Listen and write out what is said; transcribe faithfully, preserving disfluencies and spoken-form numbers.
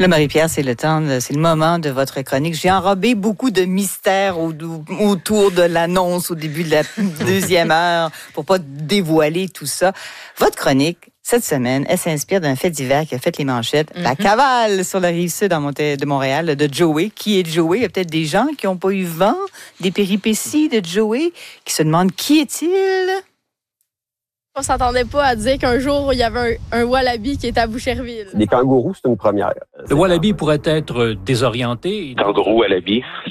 Là, Marie-Pierre, c'est le temps, de, c'est le moment de votre chronique. J'ai enrobé beaucoup de mystères au, autour de l'annonce au début de la deuxième heure pour pas dévoiler tout ça. Votre chronique, cette semaine, elle s'inspire d'un fait divers qui a fait les manchettes. Mm-hmm. La cavale sur la rive sud de Montréal de Joey. Qui est Joey? Il y a peut-être des gens qui n'ont pas eu vent des péripéties de Joey, qui se demandent qui est-il? On s'attendait pas à dire qu'un jour, il y avait un, un wallaby qui était à Boucherville. Les kangourous, c'est une première. Le wallaby pourrait être désorienté. Kangourou wallaby.